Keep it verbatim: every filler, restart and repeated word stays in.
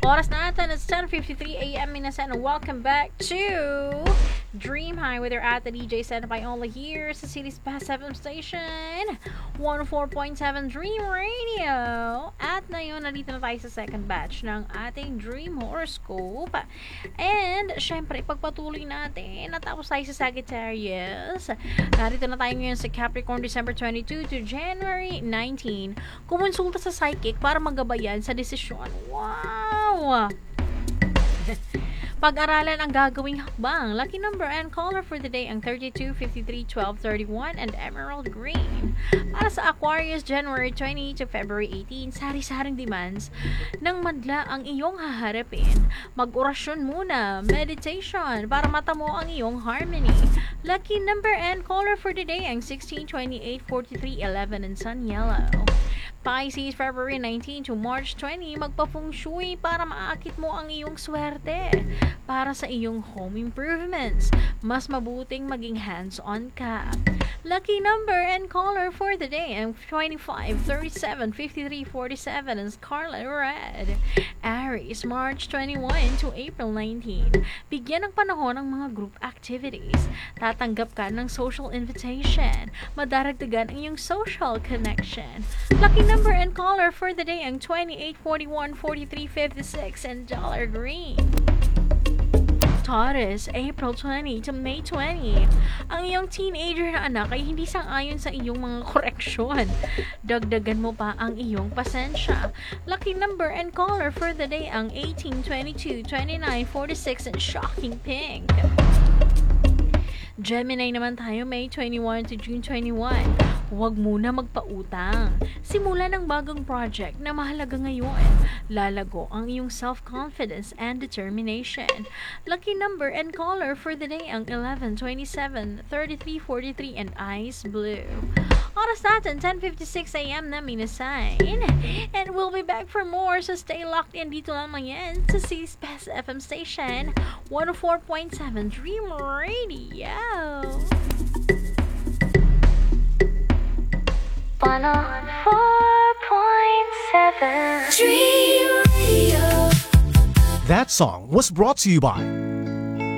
Oras natin is ten fifty-three a.m. Minasan, and welcome back to Dream High with your ate D J Sen by only here sa City's Best F M Station, one oh four point seven Dream Radio. At ngayon, nandito na tayo sa second batch ng ating Dream Horoscope. And, syempre, pagpatuloy natin, natapos tayo sa Sagittarius. Narito na tayo ngayon sa Capricorn, December twenty-two to January nineteenth. Kumonsulta sa psychic para magabayan sa desisyon. Wow! Pag-aralan ang gagawing hakbang. Lucky number and color for the day ang thirty-two, fifty-three, twelve, thirty-one and emerald green. Para sa Aquarius, January twenty to February eighteenth, sari-saring demands ng madla ang iyong haharapin. Mag-orasyon muna, meditation, para matamo ang iyong harmony. Lucky number and color for the day ang sixteen, twenty-eight, forty-three, eleven and sun yellow. Pisces, February nineteenth to March twentieth, magpa-feng shui para maakit mo ang iyong swerte. Para sa iyong home improvements, mas mabuting maging hands-on ka. Lucky number and color for the day ang twenty-five, thirty-seven, fifty-three, forty-seven and scarlet red. Aries, March twenty-first to April nineteenth, bigyan ng panahon ng mga group activities. Tatanggap ka ng social invitation. Madaragdagan ang iyong social connection. Lucky number and color for the day ang twenty-eight, forty-one, forty-three, fifty-six and dollar green. Taurus, April twentieth to May twentieth, ang iyong teenager na anak ay hindi sang-ayon sa iyong mga koreksyon. Dagdagan mo pa ang iyong pasensya. Lucky number and color for the day ang eighteen, twenty-two, twenty-nine, forty-six and shocking pink. Gemini naman tayo, May twenty-first to June twenty-first. Huwag muna magpautang. Simula ng bagong project na mahalaga ngayon. Lalago ang iyong self-confidence and determination. Lucky number and color for the day ang eleven, twenty-seven, thirty-three, forty-three and ice blue. Oras natin, ten fifty-six a.m. na minasign. And we'll be back for more, so stay locked in dito lamang yan sa City's Best F M Station, one oh four point seven Dream Radio. one oh four point seven Dream Radio. That song was brought to you by